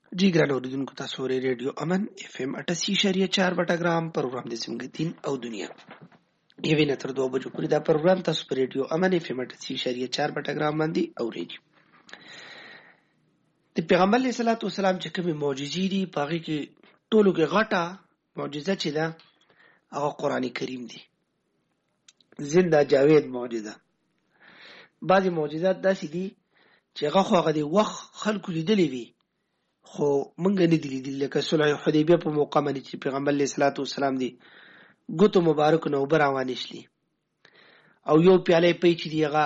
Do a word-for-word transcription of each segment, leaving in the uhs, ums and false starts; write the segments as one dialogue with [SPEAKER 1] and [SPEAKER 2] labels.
[SPEAKER 1] जी ګران اوریدونکو تاسو ورې ریډیو امن اف ام اٹھاسی اشاریه چار بټاګرام پروګرام د سیمګ دین او دنیا یوه نه تر دوه بجو پورې دا پروګرام تاسو په ریډیو امن اف ام اٹھاسی اشاریه چار بټاګرام باندې اورئ. د پیغمبر علیه الصلاۃ والسلام چې کومه معجزې دي پاغي کې ټولو کې غټه معجزه چې ده هغه قران کریم دی. زنده جاوید معجزه. بعضی معجزات داسې دي چې هغه خو هغه د وخت خلکو لیدلې وي خو مونږ نه دي لیدل. لکه صلح حدیبیه په موقع باندې چې پیغمبر علیه الصلاۃ والسلام دی ګوتو مبارک نو براوان شلی او یو پیاله پي چې دیغه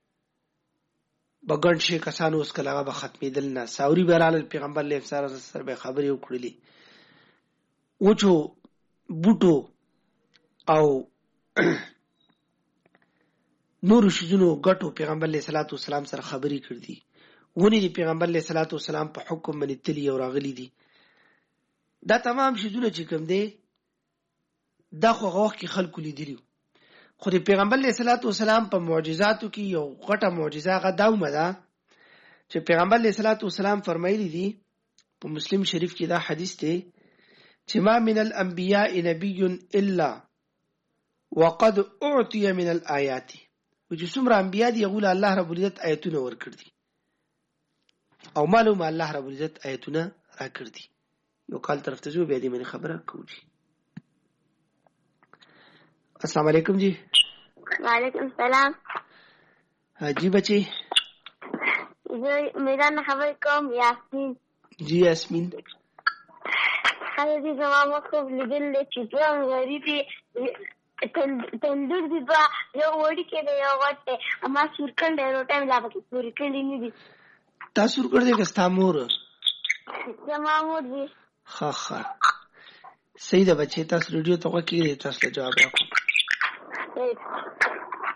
[SPEAKER 1] بغن شي کسانو اوس کله هغه ختمېدل نه ساوري برال پیغمبر علیه الصلاۃ والسلام به خبرې وکړلې وچو بوټو او نور شذونو غټو پیغمبر علیه الصلاۃ والسلام سره خبرې کړې ونی دی پیغمبر علیه الصلاۃ والسلام په حکم باندې تلی او راغلی دي. دا تمام شذونه چې کوم دی دا خو غوښ کې خلکو لیدلی خو دی پیغمبر علیه الصلاۃ والسلام په معجزاتو کې یو غټه معجزه غا داومه ده چې پیغمبر علیه الصلاۃ والسلام فرمایلی دي په مسلم شریف کې دا حدیث دی چې ما من الانبیاء نبی الا وقد اعطي من الآيات وجه څومره انبیا دي یغول الله رب العزت آیتونه ورکړي دي او معلومه الله رب العزت آیتونه راکړي دي. یو کال طرف ته جو به دې من خبره کوي. السلام علیکم جی.
[SPEAKER 2] وعلیکم السلام.
[SPEAKER 1] جی بچی
[SPEAKER 2] میرا نام خبر کوم یاسمین.
[SPEAKER 1] جی یاسمین
[SPEAKER 2] خالد زما مخوب لیدل چې څوم غریبي تندور دی با یو وړي کې دی یو غټه اما سورکل ډېر ټایم لا پکې سورکل نه دي.
[SPEAKER 1] تاسو سورکل دې کستا مور
[SPEAKER 2] زما مور دي.
[SPEAKER 1] ها ها صحیح ده بچی تاسو ریډیو ته وکړئ تاسو جواب راکړئ.